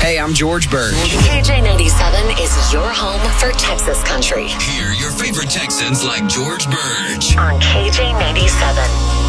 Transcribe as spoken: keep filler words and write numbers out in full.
Hey, I'm George Birch. K J ninety-seven is your home for Texas country. Hear your favorite Texans like George Birch on K J ninety-seven.